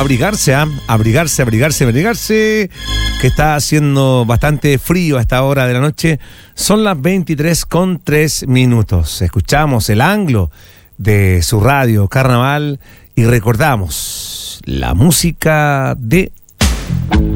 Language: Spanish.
abrigarse, que está haciendo bastante frío a esta hora de la noche. Son las 23:03. Escuchamos el anglo de su radio Carnaval y recordamos la música de